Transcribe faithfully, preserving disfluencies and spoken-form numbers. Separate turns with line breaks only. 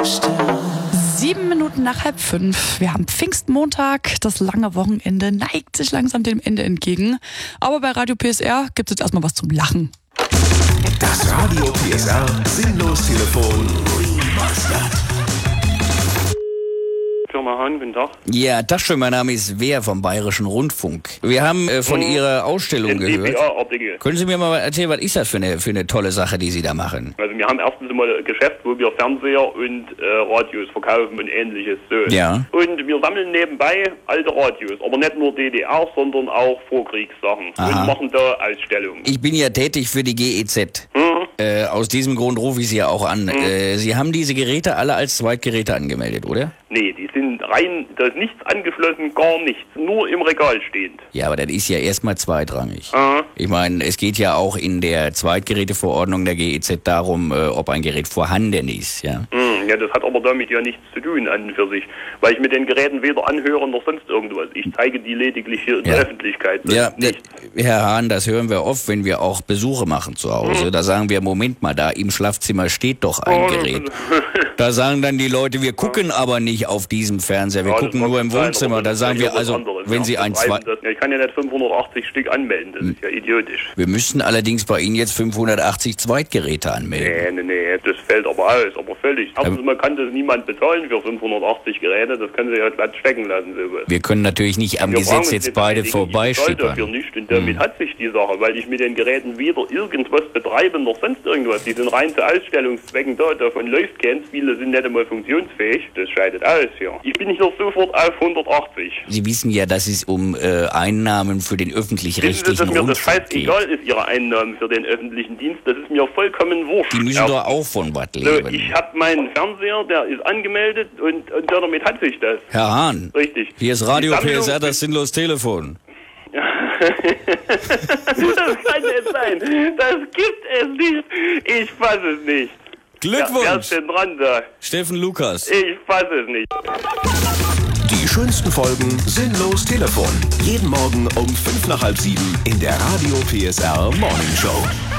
Sieben Minuten nach halb fünf. Wir haben Pfingstmontag. Das lange Wochenende neigt sich langsam dem Ende entgegen. Aber bei Radio P S R gibt es jetzt erstmal was zum Lachen.
Das Radio P S R Sinnlos-Telefon Remastered.
Firma Hahn, guten Tag.
Ja, das schön, mein Name ist Wehr vom Bayerischen Rundfunk. Wir haben äh, von
hm.
Ihrer Ausstellung gehört.
D P A-Artikel.
Können Sie mir mal erzählen, was ist das für eine, für eine tolle Sache, die Sie da machen?
Also wir haben erstens mal ein Geschäft, wo wir Fernseher und äh, Radios verkaufen und ähnliches. So.
Ja.
Und wir sammeln nebenbei alte Radios, aber nicht nur D D R, sondern auch Vorkriegssachen.
Aha.
Und machen da Ausstellungen.
Ich bin ja tätig für die G E Z.
Hm.
Äh, aus diesem Grund rufe ich Sie ja auch an.
Hm.
Äh, Sie haben diese Geräte alle als Zweitgeräte angemeldet, oder?
Nee, die sind rein, da ist nichts angeschlossen, gar nichts. Nur im Regal stehend.
Ja, aber das ist ja erstmal zweitrangig.
Aha.
Ich meine, es geht ja auch in der Zweitgeräteverordnung der G E Z darum, äh, ob ein Gerät vorhanden ist, ja.
Hm, ja, das hat aber damit ja nichts zu tun an und für sich. Weil ich mit den Geräten weder anhöre noch sonst irgendwas. Ich zeige die lediglich hier in
Ja.
der Öffentlichkeit. Das
Ja,
ist nichts.
Herr Hahn, das hören wir oft, wenn wir auch Besuche machen zu Hause.
Hm.
Da sagen wir, Moment mal, da im Schlafzimmer steht doch ein
Oh,
Gerät. Da sagen dann die Leute, wir gucken aber nicht auf diesem Fernseher, wir
Ja, das
gucken
mag
nur im
sein,
Wohnzimmer.
aber
Da
das
sagen
ist ja
wir
was
also,
anderes.
wenn
Ja,
Sie ein
betreiben
zwei...
das- Ja, ich kann ja nicht fünfhundertachtzig Stück anmelden, das ist ja idiotisch.
Wir müssten allerdings bei Ihnen jetzt fünfhundertachtzig Zweitgeräte anmelden.
Nee, nee, nee, das fällt aber aus, aber völlig. Erstens mal kann das niemand bezahlen für fünfhundertachtzig Geräte, das können Sie ja glatt stecken lassen, sowas.
Wir können natürlich nicht am
Wir brauchen
Gesetz
uns
jetzt
nicht
beide
einigen. Ich bezahle dafür
vorbeischippern.
nicht und damit hat sich die Sache, weil ich mit den Geräten weder irgendwas betreibe noch sonst irgendwas. Die sind rein zu Ausstellungszwecken da, davon läuft keins, viele sind nicht einmal funktionsfähig, das scheidet aus, ja. Ich bin hier sofort auf hundertachtzig.
Sie wissen ja, dass es um äh, Einnahmen für den
Wissen Sie,
öffentlich-rechtlichen
dass mir das
Rundfunk geht.
scheißegal ist, Ihre Einnahmen für den öffentlichen Dienst, das ist mir vollkommen wurscht.
Die müssen
Erstens.
doch auch von was
So,
leben.
ich habe meinen Fernseher, der ist angemeldet und, und damit hat sich das.
Herr Hahn,
Richtig.
hier ist Radio
Die
P
Sammlung-
S R, das sinnlos Telefon.
Das kann nicht sein. Das gibt es nicht. Ich fass es nicht. Ja, wer
Glückwunsch,
ist denn dran da?
Steffen Lukas.
Ich fass es nicht.
Die schönsten Folgen Sinnlos Telefon. Jeden Morgen um fünf nach halb sieben in der Radio P S R Morning Show.